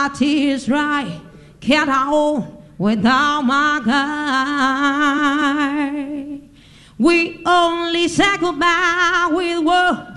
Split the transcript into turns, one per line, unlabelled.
That is right. Can't I own without my guy? We only say goodbye with words.